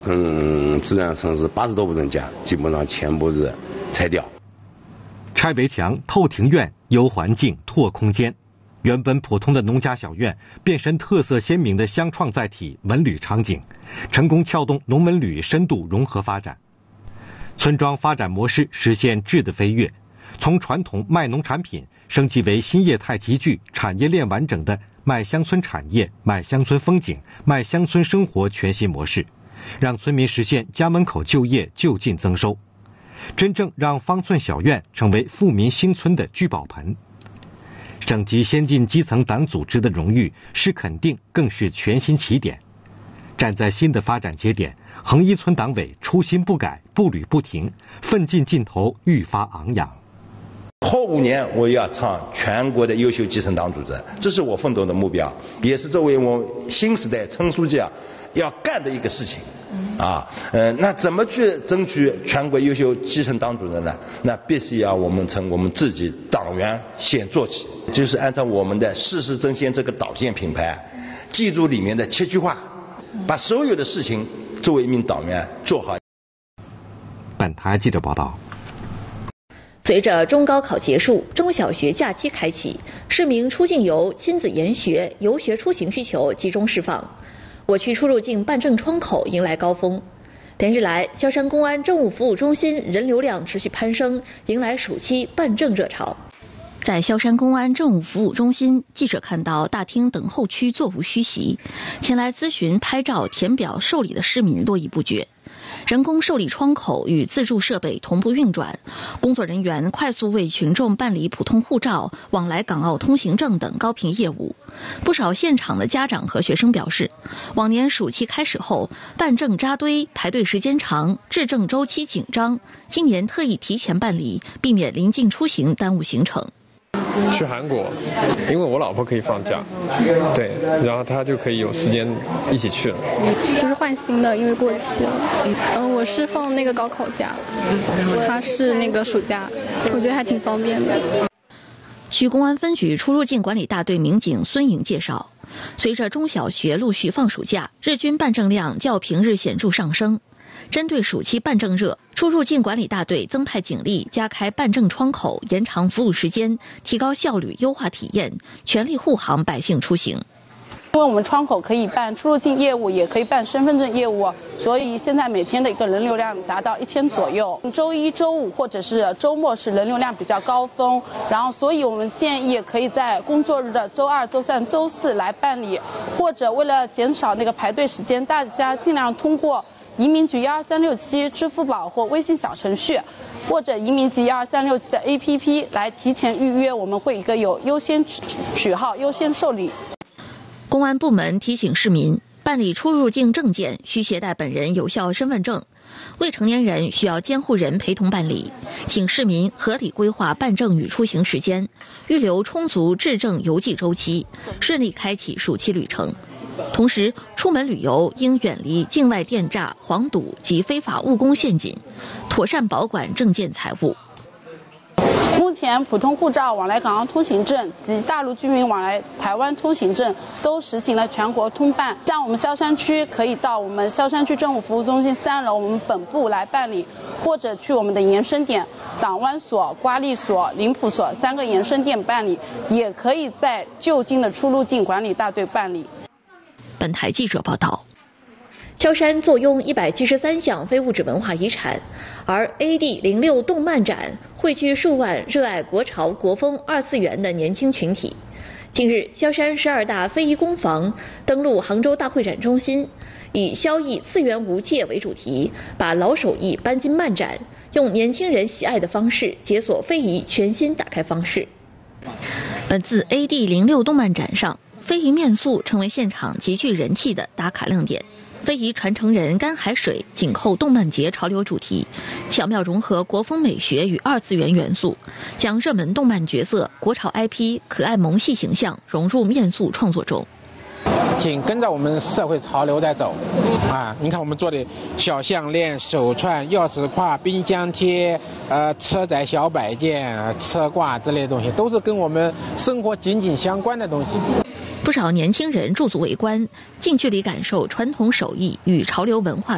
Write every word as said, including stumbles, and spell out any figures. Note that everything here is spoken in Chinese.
嗯，质量城市八十多户人家，基本上全部是拆掉。 拆围墙、透庭院、优环境、拓空间，原本普通的农家小院变身特色鲜明的乡创载体文旅场景，成功撬动农文旅深度融合发展。村庄发展模式实现质的飞跃，从传统卖农产品升级为新业态集聚、产业链完整的卖乡村产业、卖乡村风景、卖乡村生活全新模式，让村民实现家门口就业就近增收，真正让方寸小院成为富民兴村的聚宝盆。省级先进基层党组织的荣誉是肯定，更是全新起点。站在新的发展节点，横一村党委初心不改，步履不停，奋进劲头愈发昂扬。 后五年我要创全国的优秀基层党组织，这是我奋斗的目标，也是作为我新时代村书记啊要干的一个事情啊。呃，那怎么去争取全国优秀基层党组织呢？那必须要我们从我们自己党员先做起，就是按照我们的事事争先这个导线品牌，记住里面的七句话，把所有的事情作为一名党员做好。 本台记者报道。 随着中高考结束，中小学假期开启，市民出境游、亲子研学、游学出行需求集中释放，我区出入境办证窗口迎来高峰。连日来，萧山公安政务服务中心人流量持续攀升，迎来暑期办证热潮。在萧山公安政务服务中心，记者看到大厅等候区座无虚席，前来咨询、拍照、填表、受理的市民络绎不绝。人工受理窗口与自助设备同步运转，工作人员快速为群众办理普通护照、往来港澳通行证等高频业务。不少现场的家长和学生表示，往年暑期开始后，办证扎堆，排队时间长，质证周期紧张，今年特意提前办理，避免临近出行耽误行程。 去韩国，因为我老婆可以放假，对，然后她就可以有时间一起去了。 就是换新的，因为过期了。嗯，我是放那个高考假，他是那个暑假，我觉得还挺方便的。 区公安分局出入境管理大队民警孙颖介绍，随着中小学陆续放暑假，日均办证量较平日显著上升。针对暑期办证热，出入境管理大队增派警力，加开办证窗口，延长服务时间，提高效率，优化体验，全力护航百姓出行。 因为我们窗口可以办出入境业务，也可以办身份证业务，所以现在每天的一个人流量达到一千左右。周一周五或者是周末是人流量比较高峰，然后所以我们建议可以在工作日的周二、周三、周四来办理，或者为了减少那个排队时间，大家尽量通过移民局一二三六七、支付宝或微信小程序，或者移民局一二三六七的 A P P 来提前预约，我们会一个有优先取号、优先受理。 公安部门提醒市民，办理出入境证件需携带本人有效身份证，未成年人需要监护人陪同办理，请市民合理规划办证与出行时间，预留充足质证邮寄周期，顺利开启暑期旅程。同时，出门旅游应远离境外电诈、黄赌及非法务工陷阱，妥善保管证件财物。 目前，普通护照往来港澳通行证及大陆居民往来台湾通行证都实行了全国通办。像我们萧山区，可以到我们萧山区政务服务中心三楼我们本部来办理，或者去我们的延伸点党湾所、瓜利所、灵浦所三个延伸店办理，也可以在就近的出入境管理大队办理。 本台记者报道。萧山坐拥一百七十三项非物质文化遗产，而 A D 零六动漫展汇聚数万热爱国潮、国风、二次元的年轻群体。近日，萧山十二大非遗工坊登陆杭州大会展中心，以萧艺次元无界为主题，把老手艺搬进漫展，用年轻人喜爱的方式解锁非遗全新打开方式。本次 A D 零六动漫展上，非遗面塑成为现场极具人气的打卡亮点。非遗传承人甘海水紧扣动漫节潮流主题，巧妙融合国风美学与二次元元素，将热门动漫角色、国潮 I P、可爱萌系形象融入面塑创作中。 紧跟着我们社会潮流在走啊！你看我们做的小项链、手串、钥匙挎、冰箱贴、呃车载小摆件、车挂之类的东西，都是跟我们生活紧紧相关的东西。 不少年轻人驻足围观，近距离感受传统手艺与潮流文化